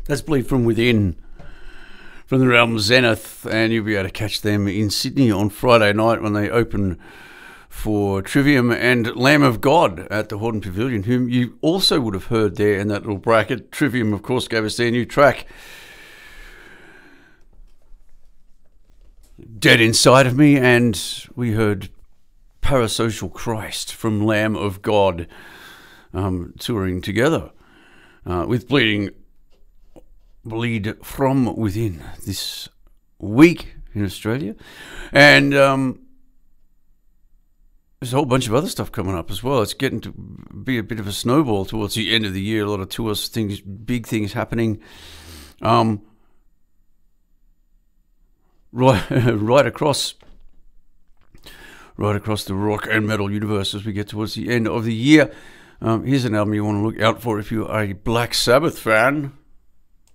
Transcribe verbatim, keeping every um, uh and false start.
That's Bleed From Within from their album Zenith, and you'll be able to catch them in Sydney on Friday night when they open for Trivium and Lamb of God at the Hordern Pavilion, whom you also would have heard there in that little bracket. Trivium, of course, gave us their new track, Dead Inside of Me, and we heard Parasocial Christ from Lamb of God, um, touring together uh, with Bleeding Bleed From Within this week in Australia. And um, there's a whole bunch of other stuff coming up as well. It's getting to be a bit of a snowball towards the end of the year. A lot of tours, things, big things happening. Um, right, right across, right across the rock and metal universe as we get towards the end of the year. Um, here's an album you want to look out for if you are a Black Sabbath fan.